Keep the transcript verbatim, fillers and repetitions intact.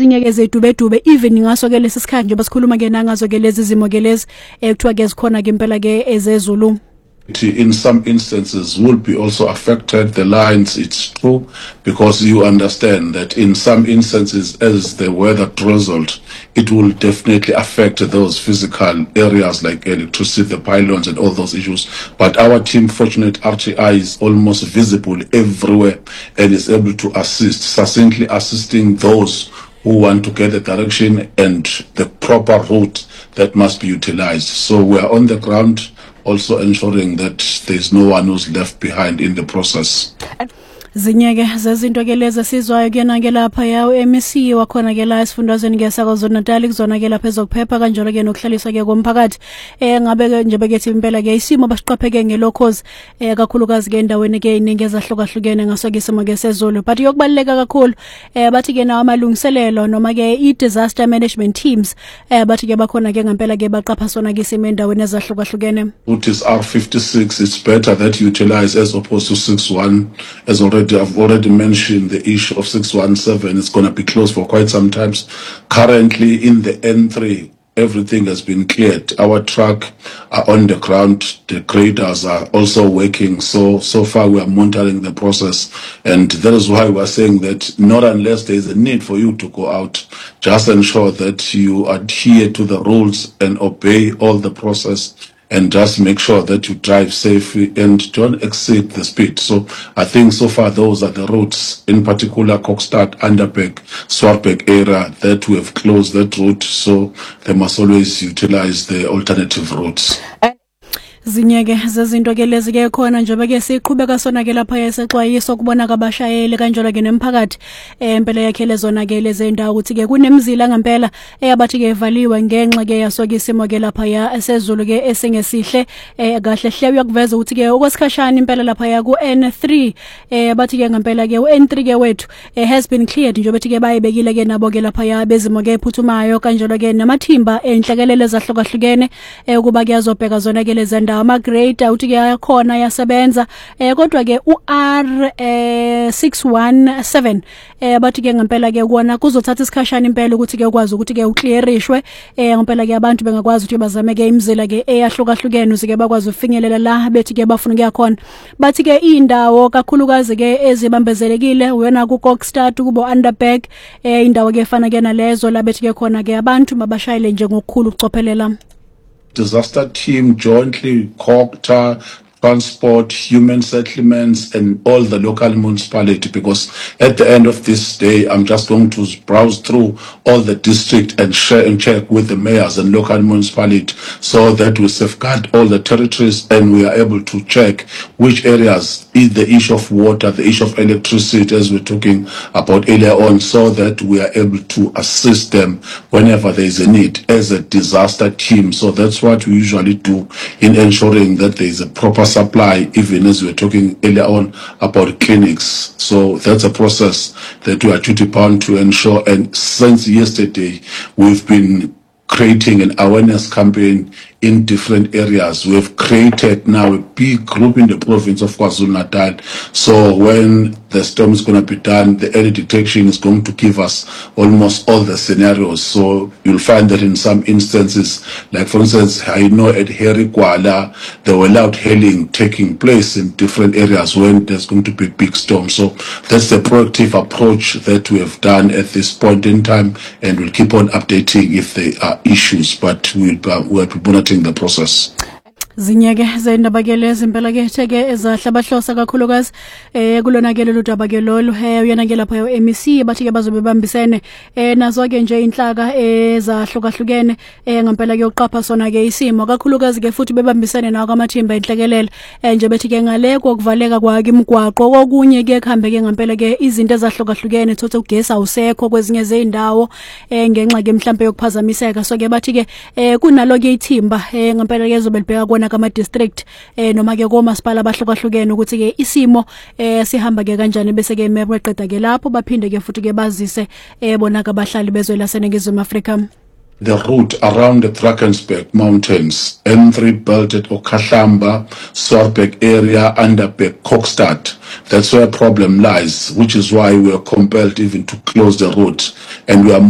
ezinye ke zetube dube even ngaso ke lesisikhathi nje basikhuluma ke nangazo ke lezi zimo ke lezi ekuthiwa ke zikhona ke impela ke ezezulu. In some instances will be also affected, the lines, it's true, because you understand that in some instances as the weather drizzled, it will definitely affect those physical areas like electricity, the pylons and all those issues. But our team, Fortunate R T I, is almost visible everywhere and is able to assist, succinctly assisting those who want to get the direction and the proper route that must be utilized. So we are on the ground, also ensuring that there is no one who's left behind in the process. Zinyeke zezinto ke lezi sizwayo kuyena ke lapha yawo M C wakhona ke la esifundazweni ke saKwaZulu Natal kuzona ke lapha ezokuphepha kanjalo ke nokuhlaliswa ke komphakathi eh ngabe ke nje bekethi impela ke isimo basiqapheke ngelokhozi eh kakhulukazi ke endaweni ke iningi ezahlukahlukene ngaso ke isimo ke sezulu but yokubaleka kakhulu eh bathi ke nawo amalungiselelo noma ke i disaster management teams eh bathi ke bakhona ke ngempela ke baqapha sona ke isimo endaweni ezahlukahlukene. It is R fifty-six, it's better that you utilize as opposed to sixty-one, as already I've already mentioned the issue of six one seven. It's going to be closed for quite some time. Currently in the N three, everything has been cleared. Our truck are on the ground. The graders are also working. So, so far we are monitoring the process. And that is why we are saying that not unless there is a need for you to go out, just ensure that you adhere to the rules and obey all the process. And just make sure that you drive safely and don't exceed the speed. So I think so far those are the routes, in particular Kokstad, Underbeck, Swartbeck area, that we have closed that route. So they must always utilize the alternative routes. Zinyeke zezinto ke lezi ke khona njengoba ke siqhubeka sona ke lapha yesexwayiso kubona kabashayeli kanjalo ke nemphakathi empela yakhe lezona ke lezi ndawo ukuthi ke kunemizila ngempela eyabathi ke evaliwe ngenxa ke yasoke isimo ke lapha ya esezulu ke esingesihle kahle hle uyakuveza ukuthi ke okwesikhashana impela lapha ya ku N three bathi ke ngempela ke u N three ke wethu has been cleared njengoba bathi ke bayibekile ke nabo ke lapha ya bezimo ke ephuthumayo kanjalo ke namathimba enhlekelele ezahlukahlukene ukuba ke azobheka zona ke lezi ama grade uthi ke yakhona yasebenza eh kodwa ke u R six one seven eh bathi ke ngempela ke kuona kuzothatha isikhashana impela ukuthi ke ukwazi ukuthi ke uclearishwe eh ngempela ke abantu bengakwazi ukuthi bazame ke imizila ke eyahlukahlukene usike bakwazi ufinyelela la bethi ke bafuna ke yakhona bathi ke indawo kakhulukazi ke ezibambezelekile uyena ku Kokstad kubo Underbeck eh indawo ke efana ke nalezo la bethi ke khona ke abantu mabashayile nje ngokukhulu ukucophelela. Disaster team jointly, Kokta, transport, human settlements, and all the local municipality, because at the end of this day, I'm just going to browse through all the district and share and check with the mayors and local municipality so that we safeguard all the territories and we are able to check which areas is the issue of water, the issue of electricity, as we're talking about earlier on, so that we are able to assist them whenever there is a need as a disaster team. So that's what we usually do in ensuring that there is a proper supply, even as we were talking earlier on about clinics. So that's a process that we are duty bound to ensure. And since yesterday, we've been creating an awareness campaign in different areas. We've created now a big group in the province of KwaZulu-Natal. So when the storm is going to be done, the early detection is going to give us almost all the scenarios. So you'll find that in some instances, like for instance, I know at Herikwala, there were loud hailing taking place in different areas when there's going to be big storm. So that's the proactive approach that we have done at this point in time, and we'll keep on updating if there are issues, but we'll, uh, we'll be monitoring the process. Zinyeke zendaba ke lezi impela ke theke ezahlabahlosa kakhulukazi eh kulona ke lolu daba ke lolu eh uyena ke lapha M C bathi ke bazobe bambisene eh nazo ke nje inhlaka ezahlukahlukene eh ngempela ke uqapha sona ke isimo kakhulukazi ke futhi bebambisene nawo kwamathimba enhlekelele eh nje bethi ke ngale kokuvaleka kwake imigwaqo kokunye ke kuhambe ke ngempela ke izinto ezahlukahlukene thothe ugesi awusekho kwezinye zeindawo eh ngenxa ke mhlambe yokuphazamiseka so ke bathi ke eh kunalo ke ithimba eh ngempela ke zobelibheka kama district eh noma ke komasipala abahlukahlukene ukuthi ke isimo eh sihamba ke kanjani bese ke meqeda ke lapho baphinde ke futhi ke bazise eh bona ka bahlali bezwe laseNingizimu Afrika. The route around the Drakensberg Mountains, N three belted Okahlamba, Swartbeck area, Underbeck, Kokstad. That's where problem lies, which is why we are compelled even to close the route, and we are